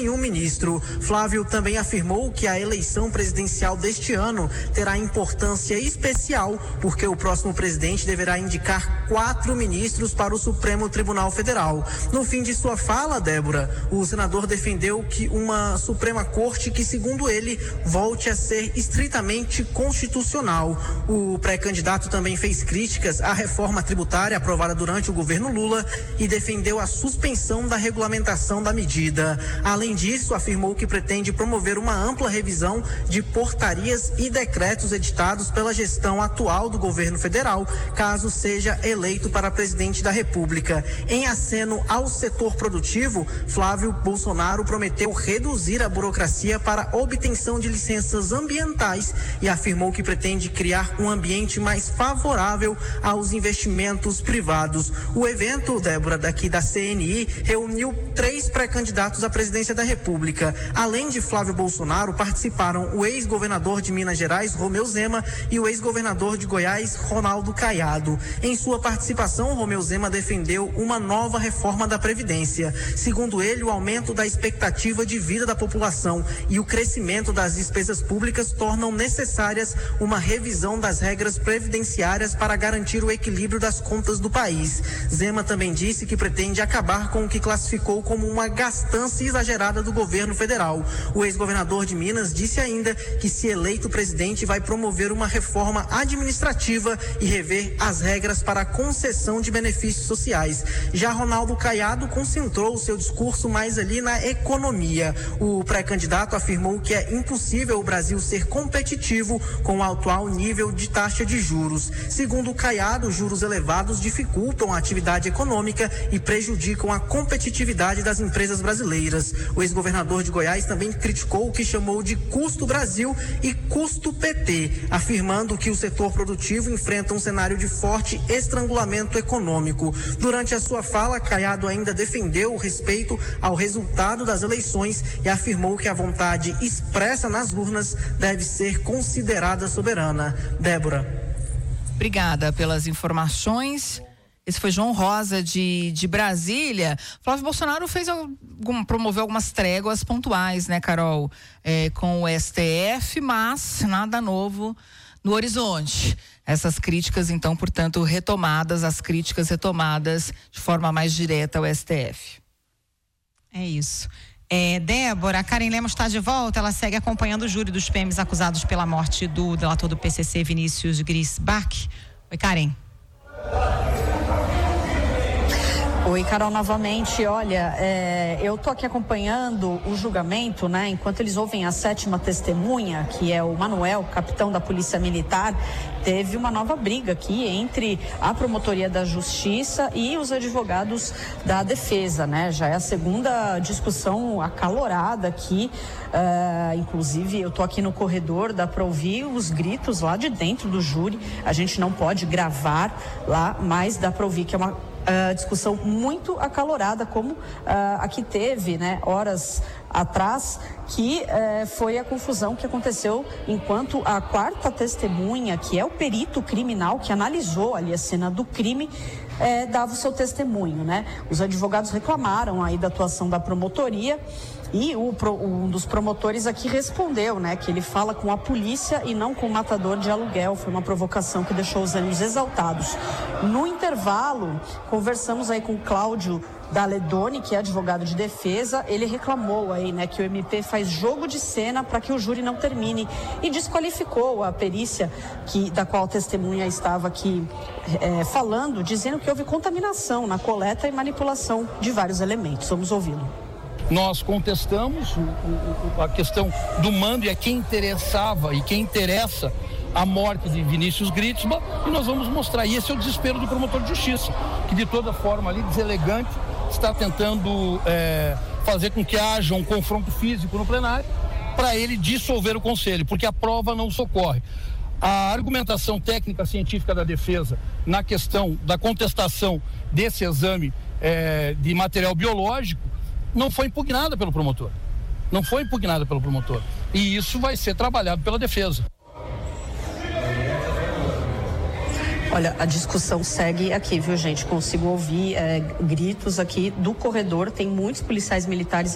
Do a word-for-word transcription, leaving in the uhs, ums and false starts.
um ministro. Flávio também afirmou que a eleição presidencial deste ano terá importância especial porque o próximo presidente deverá indicar quatro ministros para o Supremo Tribunal Federal. No fim de sua fala, Débora, o senador defendeu que uma Suprema Corte que, segundo ele, volte a ser estritamente constitucional. O pré-candidato também fez críticas à reforma tributária aprovada durante o governo Lula e defendeu a suspensão da regulamentação da medida. Além disso, afirmou que pretende promover uma ampla revisão de portarias e decretos editados pela gestão atual do governo federal, caso seja eleito para presidente da República. Em aceno ao setor produtivo, Flávio Bolsonaro prometeu reduzir a burocracia para obtenção de licenças ambientais e afirmou que pretende criar um ambiente mais favorável aos investimentos privados. O evento, Débora, daqui da C N I, reuniu três pré-candidatos à presidência da República. Além de Flávio Bolsonaro, participaram o ex-governador de Minas Gerais, Romeu Zema, e o ex-governador de Goiás, Ronaldo Caiado. Em sua participação, Romeu Zema defendeu uma nova reforma da Previdência. Segundo ele, o aumento da expectativa de vida da população e o crescimento das despesas públicas tornam necessárias uma revisão das regras previdenciárias para garantir o equilíbrio das contas do país. Zema também disse que pretende acabar com o que classificou como uma gastança exagerada do governo federal. O ex-governador de Minas disse ainda que, se eleito presidente, vai promover uma reforma administrativa e rever as regras para a concessão de benefícios sociais. Já Ronaldo Caiado concentrou o seu discurso mais ali na economia. O pré-candidato afirmou que é impossível o Brasil ser competitivo com o atual nível de taxa de juros. Segundo Caiado, juros elevados dificultam a atividade econômica e prejudicam a competitividade das empresas brasileiras. O ex-governador de Goiás também criticou o que chamou de custo Brasil e custo P T, afirmando que o setor produtivo enfrenta um cenário de forte estrangulamento econômico. Durante a sua fala, Caiado ainda defendeu o respeito ao resultado das eleições e afirmou que a vontade expressa nas urnas deve ser considerada soberana. Débora. Obrigada pelas informações. Esse foi João Rosa de, de Brasília. Flávio Bolsonaro fez algum, promoveu algumas tréguas pontuais, né, Carol, é, com o S T F, mas nada novo no horizonte. Essas críticas, então, portanto, retomadas, as críticas retomadas de forma mais direta ao S T F. É isso. É, Débora, a Karen Lemos está de volta, ela segue acompanhando o júri dos P Ms acusados pela morte do delator do P C C, Vinícius Grisbach. Oi, Karen. Oi, Carol, novamente. Olha, é, eu tô aqui acompanhando o julgamento, né? Enquanto eles ouvem a sétima testemunha, que é o Manuel, capitão da Polícia Militar. Teve uma nova briga aqui entre a Promotoria da Justiça e os advogados da defesa, né? Já é a segunda discussão acalorada aqui. Uh, inclusive, eu tô aqui no corredor, dá para ouvir os gritos lá de dentro do júri. A gente não pode gravar lá, mas dá para ouvir que é uma Uh, discussão muito acalorada, como uh, aqui teve, né, horas atrás, que uh, foi a confusão que aconteceu enquanto a quarta testemunha, que é o perito criminal que analisou ali a cena do crime, uh, dava o seu testemunho, né? Os advogados reclamaram aí da atuação da promotoria. E o, um dos promotores aqui respondeu, né, que ele fala com a polícia e não com o matador de aluguel. Foi uma provocação que deixou os ânimos exaltados. No intervalo, conversamos aí com o Cláudio Daledoni, que é advogado de defesa. Ele reclamou aí, né, que o M P faz jogo de cena para que o júri não termine e desqualificou a perícia que, da qual a testemunha estava aqui é, falando, dizendo que houve contaminação na coleta e manipulação de vários elementos. Vamos ouvi-lo. Nós contestamos o, o, a questão do mando e a quem interessava e quem interessa a morte de Vinícius Grisbach, e nós vamos mostrar. E esse é o desespero do promotor de justiça, que de toda forma ali, deselegante, está tentando é, fazer com que haja um confronto físico no plenário para ele dissolver o conselho, porque a prova não socorre. A argumentação técnica científica da defesa na questão da contestação desse exame é, de material biológico não foi impugnada pelo promotor. Não foi impugnada pelo promotor. E isso vai ser trabalhado pela defesa. Olha, a discussão segue aqui, viu, gente? Consigo ouvir é, gritos aqui do corredor. Tem muitos policiais militares